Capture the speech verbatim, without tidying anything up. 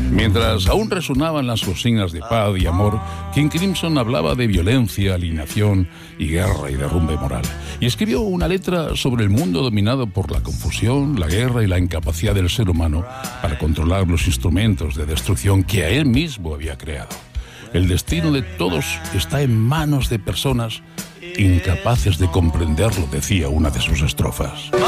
Mientras aún resonaban las consignas de paz y amor, King Crimson hablaba de violencia, alienación y guerra y derrumbe moral. Y escribió una letra sobre el mundo dominado por la confusión, la guerra y la incapacidad del ser humano para controlar los instrumentos de destrucción que a él mismo había creado. El destino de todos está en manos de personas incapaces de comprenderlo, decía una de sus estrofas.